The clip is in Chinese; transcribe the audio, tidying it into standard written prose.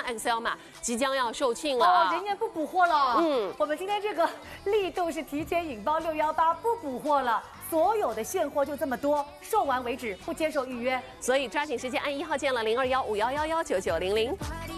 XL 码即将要售罄了啊！ 人家不补货了。我们今天这个力度是提前引爆618，不补货了。 所有的现货就这么多，售完为止，不接受预约。 所以抓紧时间按1号键了，0215111990。